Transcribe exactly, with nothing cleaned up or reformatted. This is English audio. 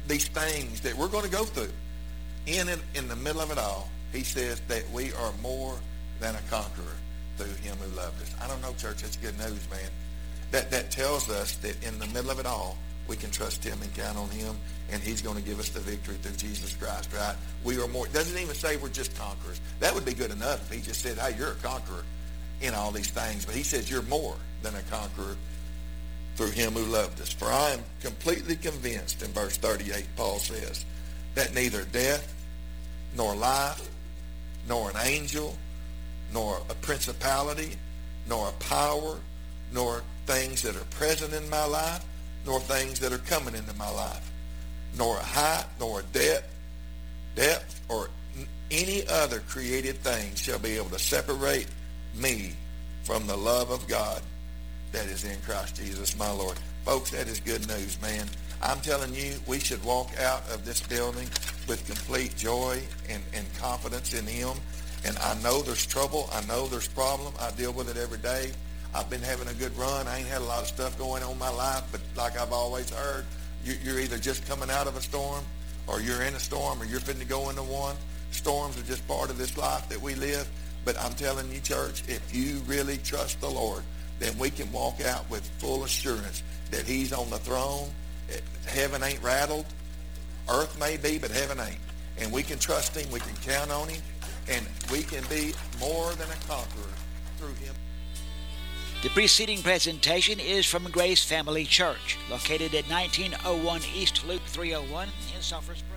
these things that we're going to go through, in it, in the middle of it all, he says that we are more than a conqueror through him who loved us. I don't know, church, that's good news, man. That that tells us that in the middle of it all, we can trust him and count on him, and he's going to give us the victory through Jesus Christ, right? We are more. It doesn't even say we're just conquerors. That would be good enough if he just said, hey, you're a conqueror in all these things. But he says you're more than a conqueror through him who loved us. For I am completely convinced, in verse thirty-eight, Paul says, that neither death, nor life, nor an angel, nor a principality, nor a power, nor things that are present in my life, nor things that are coming into my life, nor a height, nor a depth, depth, or any other created thing shall be able to separate me from the love of God that is in Christ Jesus, my Lord. Folks, that is good news, man. I'm telling you, we should walk out of this building with complete joy and, and confidence in him. And I know there's trouble. I know there's problem. I deal with it every day. I've been having a good run. I ain't had a lot of stuff going on in my life, but like I've always heard, you, you're either just coming out of a storm, or you're in a storm, or you're fitting to go into one. Storms are just part of this life that we live. But I'm telling you, church, if you really trust the Lord, then we can walk out with full assurance that he's on the throne. Heaven ain't rattled. Earth may be, but heaven ain't. And we can trust him. We can count on him. And we can be more than a conqueror through him. The preceding presentation is from Grace Family Church, located at nineteen oh one East Loop three oh one in Sulphur Springs.